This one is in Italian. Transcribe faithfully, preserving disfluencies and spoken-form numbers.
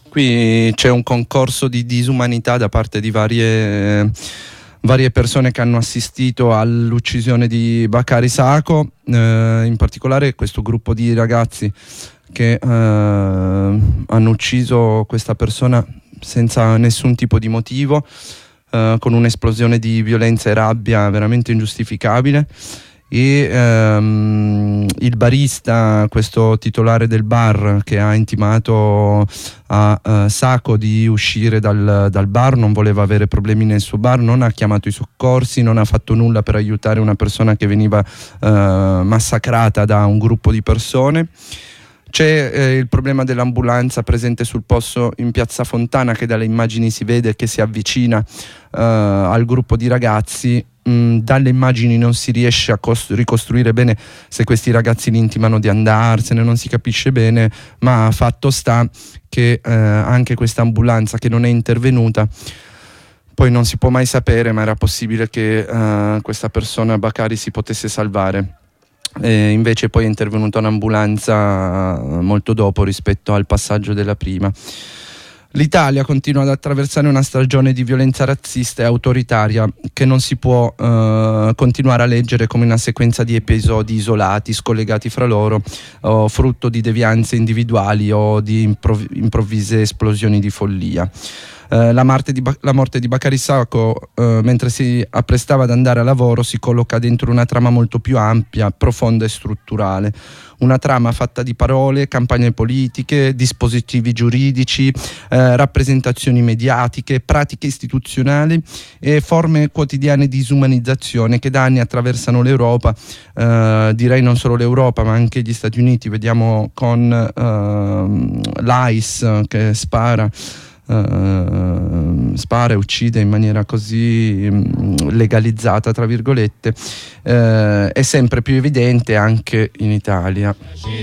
Qui c'è un concorso di disumanità da parte di varie, varie persone che hanno assistito all'uccisione di Bakary Sacco, eh, in particolare questo gruppo di ragazzi che eh, hanno ucciso questa persona senza nessun tipo di motivo, eh, con un'esplosione di violenza e rabbia veramente ingiustificabile. E ehm, il barista, questo titolare del bar che ha intimato a uh, Sacco di uscire dal, dal bar, non voleva avere problemi nel suo bar, non ha chiamato i soccorsi, non ha fatto nulla per aiutare una persona che veniva uh, massacrata da un gruppo di persone. C'è eh, il problema dell'ambulanza presente sul posto in Piazza Fontana, che dalle immagini si vede che si avvicina uh, al gruppo di ragazzi. Mm, dalle immagini non si riesce a cost- ricostruire bene se questi ragazzi li intimano di andarsene, non si capisce bene, ma fatto sta che eh, anche questa ambulanza che non è intervenuta, poi non si può mai sapere, ma era possibile che uh, questa persona, Bakary, si potesse salvare. E invece poi è intervenuta un'ambulanza molto dopo rispetto al passaggio della prima. L'Italia continua ad attraversare una stagione di violenza razzista e autoritaria che non si può eh, continuare a leggere come una sequenza di episodi isolati, scollegati fra loro, o frutto di devianze individuali o di improv- improvvise esplosioni di follia. Uh, la, di ba- la morte di Bakary Sacco, uh, mentre si apprestava ad andare a lavoro, si colloca dentro una trama molto più ampia, profonda e strutturale. Una trama fatta di parole, campagne politiche, dispositivi giuridici, uh, rappresentazioni mediatiche, pratiche istituzionali e forme quotidiane di disumanizzazione che da anni attraversano l'Europa, uh, direi non solo l'Europa ma anche gli Stati Uniti. Vediamo con uh, l'I C E che spara Uh, spara e uccide in maniera così um, legalizzata, tra virgolette, uh, è sempre più evidente anche in Italia.